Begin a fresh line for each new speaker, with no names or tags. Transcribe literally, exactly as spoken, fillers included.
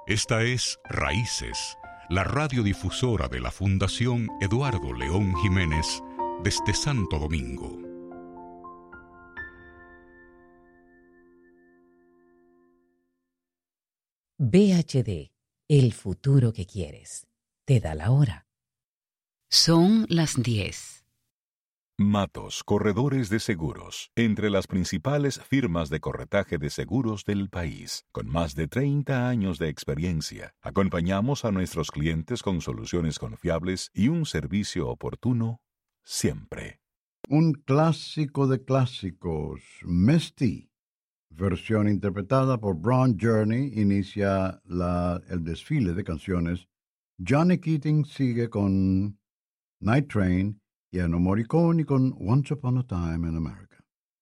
Esta es Raíces, la radiodifusora de la Fundación Eduardo León Jiménez desde Santo Domingo.
B H D, el futuro que quieres. Te da la hora.
Son las diez.
Matos, Corredores de Seguros, entre las principales firmas de corretaje de seguros del país, con más de treinta años de experiencia. Acompañamos a nuestros clientes con soluciones confiables y un servicio oportuno siempre.
Un clásico de clásicos, Misty, versión interpretada por Brown Journey, inicia la, el desfile de canciones. Johnny Keating sigue con Night Train y Ennio Morricone con Once Upon a Time in America.